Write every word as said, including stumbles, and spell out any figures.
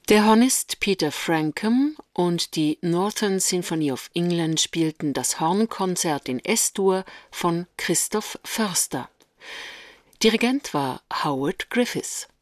Der Hornist Peter Frampcombe und die Northern Symphony of England spielten das Hornkonzert in Es-Dur von Christoph Förster. Dirigent war Howard Griffiths.